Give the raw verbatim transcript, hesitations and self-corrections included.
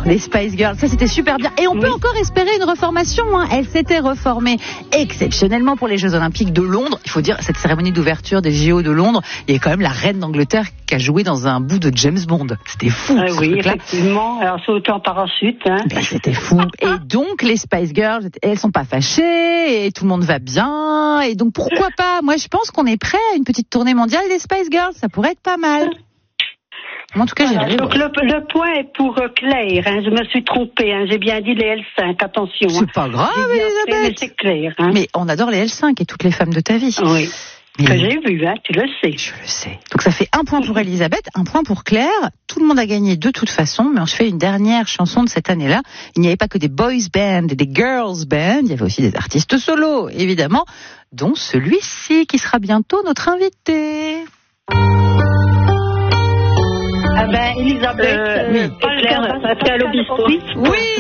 les Spice Girls, ça c'était super bien. Et on oui. peut encore espérer une reformation. Hein. Elle s'était reformée exceptionnellement pour les Jeux Olympiques de Londres. Il faut dire, cette cérémonie d'ouverture des J O de Londres, il y avait quand même la reine d'Angleterre qui a joué dans un bout de James Bond. C'était fou. Ah, ce oui, truc-là. effectivement. Alors sauter en parachute. Hein. Ben, c'était fou. Et donc les Spice Girls, elles sont pas fâchées et tout le monde va bien. Et donc pourquoi pas? Moi je pense qu'on est prêt à une petite tournée mondiale des Spice Girls. Ça pourrait être pas mal. En tout cas, Voilà, j'ai donc le, le point est pour euh, Claire. Hein, je me suis trompée. Hein, j'ai bien dit les L cinq. Attention. C'est hein. pas grave, J'ai bien fait, Elisabeth. mais c'est Claire. Hein. Mais on adore les L cinq et toutes les femmes de ta vie. Oui. Mais... Que j'ai vu, hein, tu le sais. Je le sais. Donc ça fait un point pour Elisabeth, un point pour Claire. Tout le monde a gagné de toute façon, mais on se fait une dernière chanson de cette année-là. Il n'y avait pas que des boys bands et des girls bands, il y avait aussi des artistes solos, évidemment, dont celui-ci qui sera bientôt notre invité. Ah ben, Elisabeth, Euh, euh, oui. Claire, Pascal Obispo. Oui,